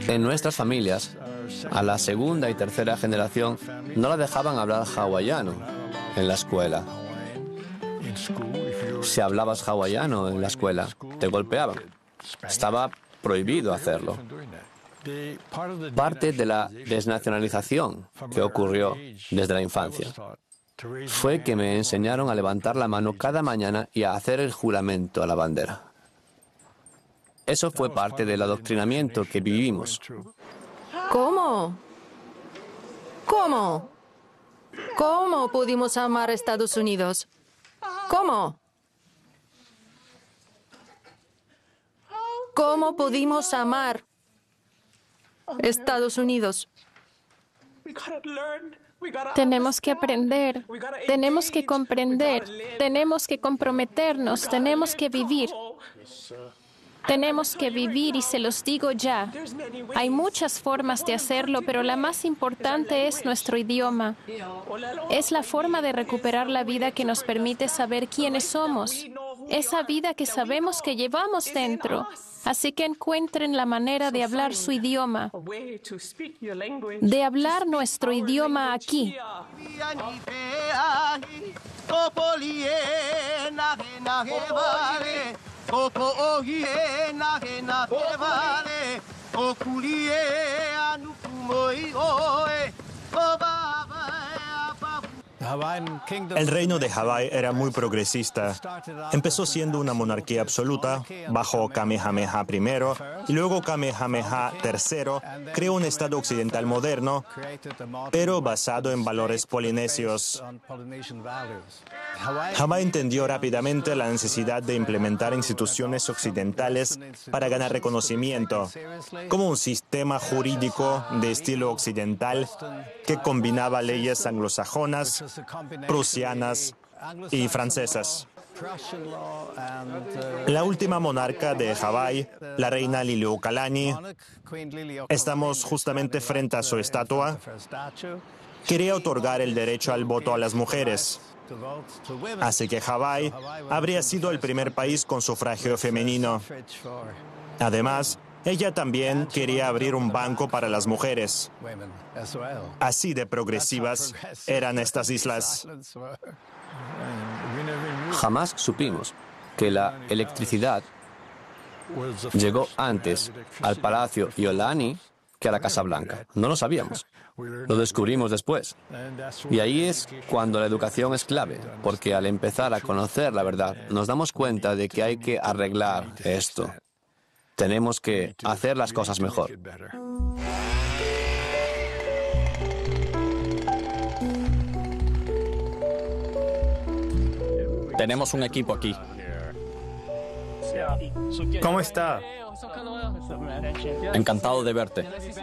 En nuestras familias, a la segunda y tercera generación no la dejaban hablar hawaiano en la escuela. Si hablabas hawaiano en la escuela, te golpeaban. Estaba prohibido hacerlo. Parte de la desnacionalización que ocurrió desde la infancia fue que me enseñaron a levantar la mano cada mañana y a hacer el juramento a la bandera. Eso fue parte del adoctrinamiento que vivimos. ¿Cómo? ¿Cómo? ¿Cómo pudimos amar a Estados Unidos? ¿Cómo? ¿Cómo pudimos amar Estados Unidos? Tenemos que aprender, tenemos que comprender, tenemos que comprometernos, tenemos que vivir. Tenemos que vivir y se los digo ya. Hay muchas formas de hacerlo, pero la más importante es nuestro idioma. Es la forma de recuperar la vida que nos permite saber quiénes somos. Esa vida que sabemos que llevamos dentro. Así que encuentren la manera de hablar su idioma, de hablar nuestro idioma aquí. El reino de Hawái era muy progresista. Empezó siendo una monarquía absoluta bajo Kamehameha I y luego Kamehameha III creó un estado occidental moderno, pero basado en valores polinesios. Hawái entendió rápidamente la necesidad de implementar instituciones occidentales para ganar reconocimiento, como un sistema jurídico de estilo occidental que combinaba leyes anglosajonas, prusianas y francesas. La última monarca de Hawái, la reina Liliuokalani, estamos justamente frente a su estatua, quería otorgar el derecho al voto a las mujeres. Así que Hawái habría sido el primer país con sufragio femenino. Además, ella también quería abrir un banco para las mujeres. Así de progresivas eran estas islas. Jamás supimos que la electricidad llegó antes al Palacio Iolani que a la Casa Blanca. No lo sabíamos. Lo descubrimos después. Y ahí es cuando la educación es clave, porque al empezar a conocer la verdad, nos damos cuenta de que hay que arreglar esto. Tenemos que hacer las cosas mejor. Tenemos un equipo aquí. ¿Cómo está? Encantado de verte.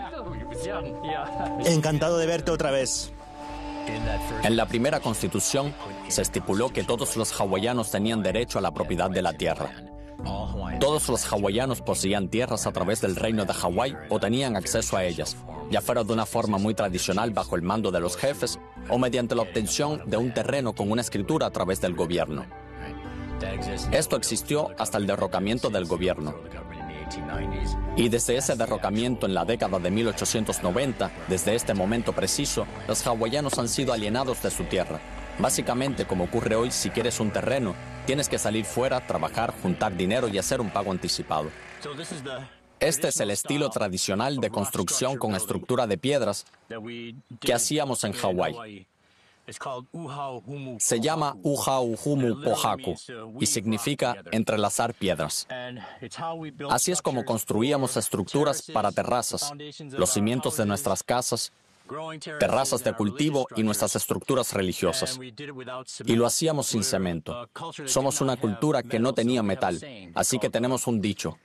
Encantado de verte otra vez. En la primera constitución se estipuló que todos los hawaianos tenían derecho a la propiedad de la tierra. Todos los hawaianos poseían tierras a través del reino de Hawái o tenían acceso a ellas, ya fuera de una forma muy tradicional bajo el mando de los jefes o mediante la obtención de un terreno con una escritura a través del gobierno. Esto existió hasta el derrocamiento del gobierno. Y desde ese derrocamiento en la década de 1890, desde este momento preciso, los hawaianos han sido alienados de su tierra. Básicamente, como ocurre hoy, si quieres un terreno, tienes que salir fuera, trabajar, juntar dinero y hacer un pago anticipado. Este es el estilo tradicional de construcción con estructura de piedras que hacíamos en Hawái. Se llama Uhauhumu Pohaku y significa entrelazar piedras. Así es como construíamos estructuras para terrazas, los cimientos de nuestras casas, terrazas de cultivo y nuestras estructuras religiosas. Y lo hacíamos sin cemento. Somos una cultura que no tenía metal, así que tenemos un dicho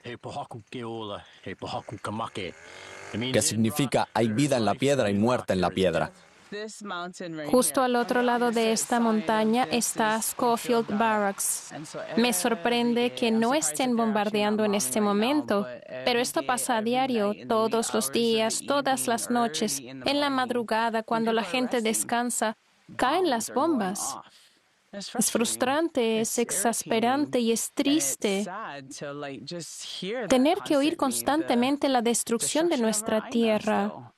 que significa hay vida en la piedra y muerte en la piedra. Justo al otro lado de esta montaña está Schofield Barracks. Me sorprende que no estén bombardeando en este momento, pero esto pasa a diario, todos los días, todas las noches, en la madrugada, cuando la gente descansa, caen las bombas. Es frustrante, es exasperante y es triste tener que oír constantemente la destrucción de nuestra tierra.